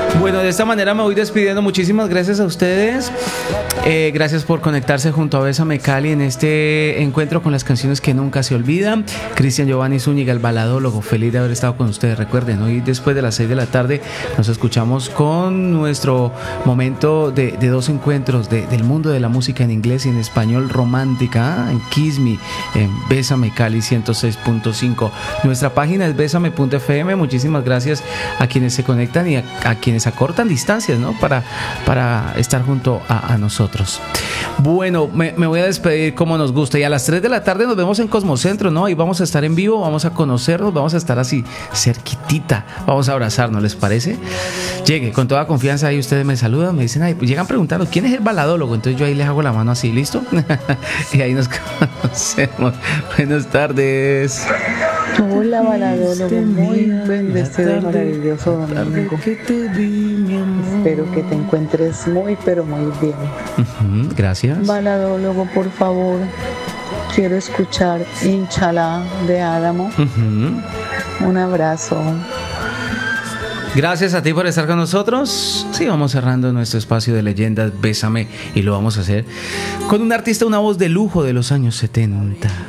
Bueno, de esta manera me voy despidiendo. Muchísimas gracias a ustedes. Gracias por conectarse junto a Bésame Cali en este encuentro con las canciones que nunca se olvidan. Cristian Giovanni Zúñiga, el baladólogo, feliz de haber estado con ustedes. Recuerden, hoy después de las 6 de la tarde nos escuchamos con nuestro momento de dos encuentros del mundo de la música en inglés y en español romántica, en Kiss Me, en Bésame Cali 106.5. Nuestra página es besame.fm. Muchísimas gracias a quienes se conectan y a quienes acortan distancias, ¿no? para estar junto a nosotros. Bueno, me voy a despedir como nos gusta, y a las 3 de la tarde nos vemos en Cosmocentro, ¿no? Ahí vamos a estar en vivo, vamos a conocernos, vamos a estar así cerquitita, vamos a abrazarnos, ¿les parece? Llegue con toda confianza, ahí ustedes me saludan, me dicen, pues llegan preguntando ¿quién es el baladólogo? Entonces yo ahí les hago la mano así, ¿listo? Y ahí nos conocemos. Buenas tardes. Hola, baladólogo, muy bendecido y maravilloso domingo. Espero que te encuentres muy, pero muy bien. Gracias. Baladólogo, por favor, quiero escuchar Inshallah de Adamo. Un abrazo. Gracias a ti por estar con nosotros. Sí, vamos cerrando nuestro espacio de leyendas Bésame, y lo vamos a hacer con un artista, una voz de lujo de los años 70.